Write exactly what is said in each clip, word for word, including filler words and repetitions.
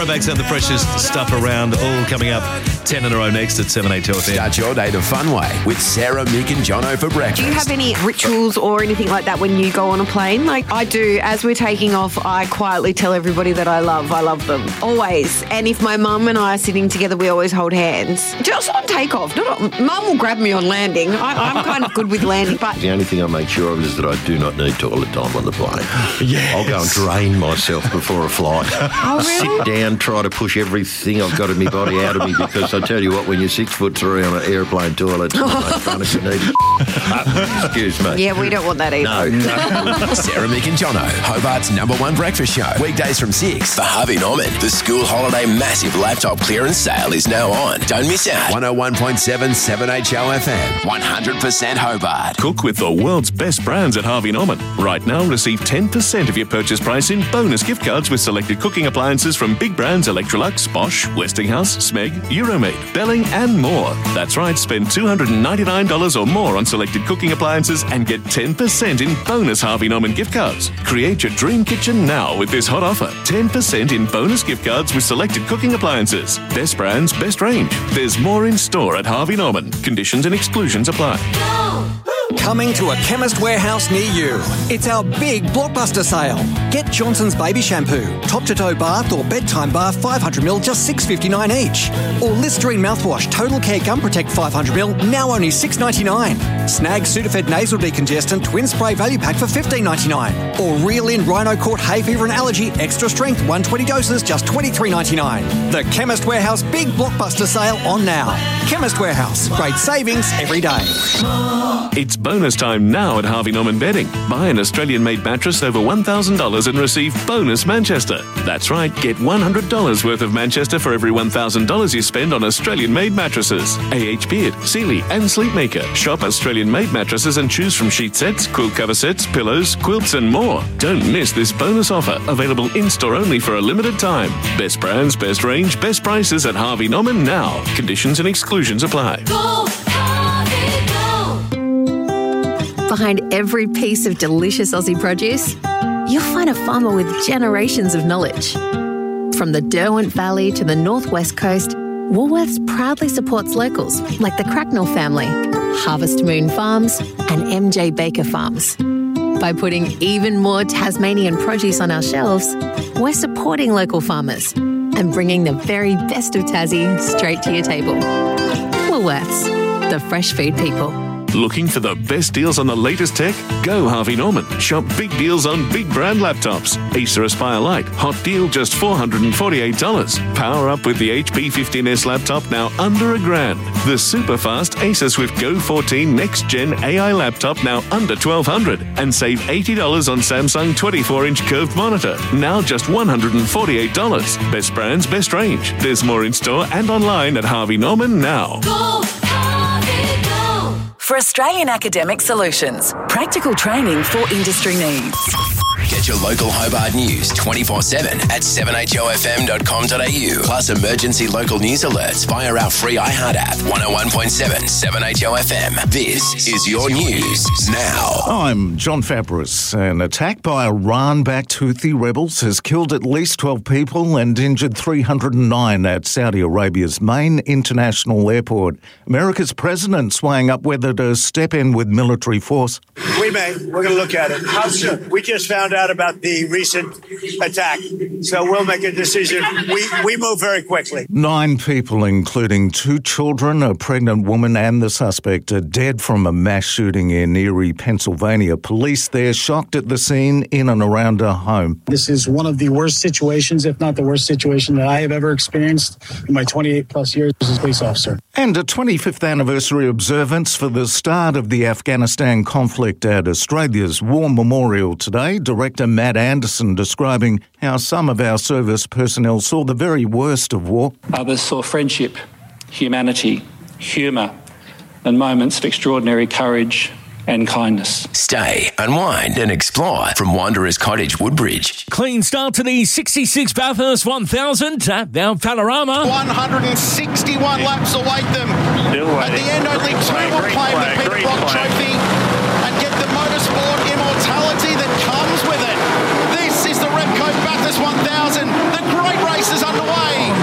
throwbacks and the freshest stuff around, all coming up ten in a row next at seven eight two F M. Start your day the fun way with Sarah, Mick and Jono for breakfast. Do you have any rituals or anything like that when you go on a plane? Like I do. As we're taking off, I quietly tell everybody that I love. I love them. Always. And if my mum and I are sitting together, we always hold hands. Just on takeoff. Not on, mum will grab me on landing. I, I'm kind of good with landing. But the only thing I make sure of is that I do not need toilet time on the plane. Yes. I'll go and drain myself before a flight. Oh, really? Sit down, try to push everything I've got in my body out of me, because I tell you what, when you're six foot three on an airplane toilet, it's not fun if you need it. Excuse me. Yeah, we don't want that either. No. Sarah, Mick and Jono, Hobart's number one breakfast show. Weekdays from six. For Harvey Norman, the school holiday massive laptop clearance sale is now on. Don't miss out. one oh one point seven seven H O F M. one hundred percent Hobart. Cook with the world's best brands at Harvey Norman. Right now, receive ten percent of your purchase price in bonus gift cards with selected cooking appliances from big brands Electrolux, Bosch, Westinghouse, Smeg, Euromade, Belling and more. That's right, spend two hundred ninety-nine dollars or more on selected cooking appliances and get ten percent in bonus Harvey Norman gift cards. Create your dream kitchen now with this hot offer. ten percent in bonus gift cards with selected cooking appliances. Best brands, best range. There's more in store at Harvey Norman. Conditions and exclusions apply. Coming to a Chemist Warehouse near you. It's our big blockbuster sale. Get Johnson's Baby Shampoo, top-to-toe bath or bedtime bath five hundred milliliters, just six dollars fifty-nine each. Or Listerine mouthwash, Total Care Gum Protect five hundred milliliters, now only six dollars ninety-nine. Snag Sudafed Nasal Decongestant Twin Spray Value Pack for fifteen dollars ninety-nine. Or Reel In Rhino Court Hay Fever and Allergy Extra Strength one hundred twenty doses, just twenty-three dollars ninety-nine. The Chemist Warehouse big blockbuster sale on now. Chemist Warehouse, great savings every day. It's bonus time now at Harvey Norman Bedding. Buy an Australian-made mattress over one thousand dollars and receive bonus Manchester. That's right, get one hundred dollars worth of Manchester for every one thousand dollars you spend on Australian-made mattresses. A H Beard, Sealy and Sleepmaker. Shop Australian-made mattresses and choose from sheet sets, quilt cover sets, pillows, quilts and more. Don't miss this bonus offer, available in-store only for a limited time. Best brands, best range, best prices at Harvey Norman now. Conditions and exclusions apply. Go, Harvey, go. Behind every piece of delicious Aussie produce, you'll find a farmer with generations of knowledge. From the Derwent Valley to the Northwest Coast, Woolworths proudly supports locals like the Cracknell family, Harvest Moon Farms and M J Baker Farms. By putting even more Tasmanian produce on our shelves, we're supporting local farmers and bringing the very best of Tassie straight to your table. Woolworths, the fresh food people. Looking for the best deals on the latest tech? Go Harvey Norman. Shop big deals on big brand laptops. Acer Aspire Lite, hot deal just four hundred forty-eight dollars. Power up with the H P fifteen S laptop now under a grand. The super fast Acer Swift Go fourteen Next Gen A I laptop now under twelve hundred dollars. And save eighty dollars on Samsung twenty-four inch curved monitor, now just one hundred forty-eight dollars. Best brands, best range. There's more in store and online at Harvey Norman now. Go, Harvey, go. For Australian Academic Solutions, practical training for industry needs. Get your local Hobart news twenty-four seven at seven H O F M dot com dot a u. Plus emergency local news alerts via our free iHeart app. one oh one point seven, seven H O F M. This is your news now. I'm John Fabris. An attack by Iran-backed Houthi rebels has killed at least twelve people and injured three hundred nine at Saudi Arabia's main international airport. America's president weighing up whether to step in with military force. We may. We're going to look at it. How soon? We just found out about the recent attack, so we'll make a decision. We we move very quickly. Nine people, including two children, a pregnant woman and the suspect, are dead from a mass shooting in Erie, Pennsylvania. Police there shocked at the scene in and around a home. This is one of the worst situations, if not the worst situation that I have ever experienced in my twenty-eight plus years as a police officer. And a twenty-fifth anniversary observance for the start of the Afghanistan conflict at Australia's War Memorial today. Director Matt Anderson describing how some of our service personnel saw the very worst of war. Others saw friendship, humanity, humour, and moments of extraordinary courage and kindness. Stay, unwind and explore from Wanderers Cottage, Woodbridge. Clean start to the sixty-six Bathurst one thousand at our Panorama. one hundred sixty-one yeah. laps await them. Still At the end, only two will claim the Peter Brock Trophy and get the motorsport immortality that comes with it. This is the Repco Bathurst one thousand. The great race is underway.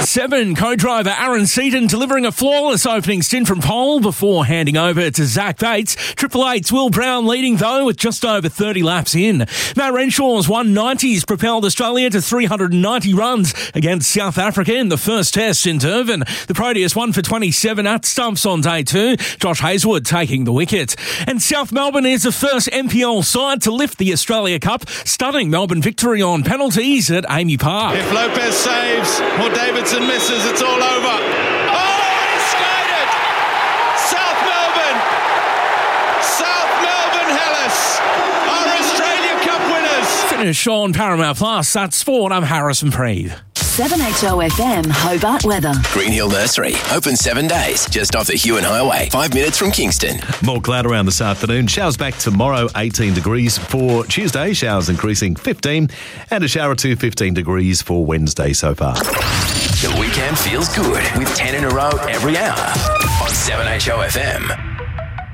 seven, co-driver Aaron Seaton delivering a flawless opening stint from pole before handing over to Zach Bates. Triple Eight's Will Brown leading, though, with just over thirty laps in. Matt Renshaw's one nineties propelled Australia to three hundred ninety runs against South Africa in the first test in Durban. The Proteus won for twenty-seven at stumps on day two. Josh Hazelwood taking the wicket. And South Melbourne is the first N P L side to lift the Australia Cup, stunning Melbourne victory on penalties at Amy Park. If Lopez saves or Davidson misses, it's all over. Oh, he's skated! South Melbourne! South Melbourne Hellas are Australia Cup winners! Finish on Paramount Plus. That's sport. I'm Harrison Preeve. seven H O F M Hobart weather. Green Hill Nursery, open seven days, just off the Hewan Highway, five minutes from Kingston. More cloud around this afternoon. Showers back tomorrow, eighteen degrees for Tuesday. Showers increasing fifteen, and a shower to fifteen degrees for Wednesday so far. The weekend feels good with ten in a row every hour on seven H O F M.